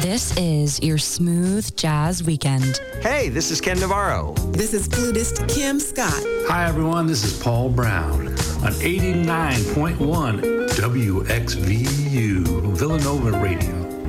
This is your smooth jazz weekend. Hey, this is Ken Navarro. This is flutist Kim Scott. Hi, everyone. This is Paul Brown on 89.1 WXVU Villanova Radio.